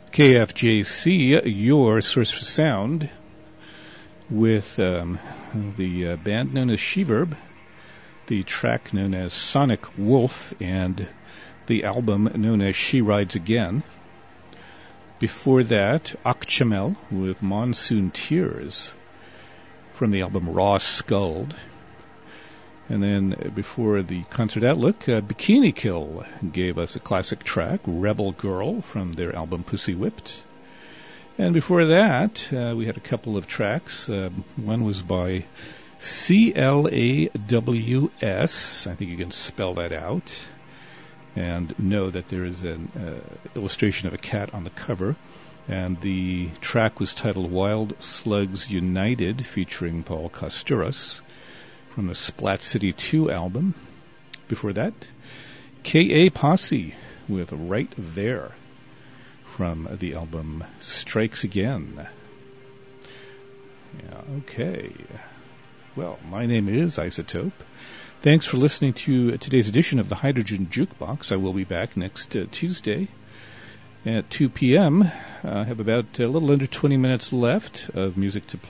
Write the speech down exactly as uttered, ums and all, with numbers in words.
K F J C, your source for sound, with um, the uh, band known as She-Verb, the track known as Sonic Wolf, and the album known as She Rides Again. Before that, Akchamel with Monsoon Tears from the album Raw Skulled. And then before the Concert Outlook, uh, Bikini Kill gave us a classic track, Rebel Girl, from their album Pussy Whipped. And before that, uh, we had a couple of tracks. Uh, one was by C L A W S. I think you can spell that out and know that there is an uh, illustration of a cat on the cover. And the track was titled Wild Slugs United, featuring Paul Kosturas, from the Splat City two album. Before that, K A Posse with Right There from the album Strikes Again. Yeah, okay. Well, my name is Isotope. Thanks for listening to today's edition of the Hydrogen Jukebox. I will be back next uh, Tuesday at two p.m. I have about a little under twenty minutes left of music to play.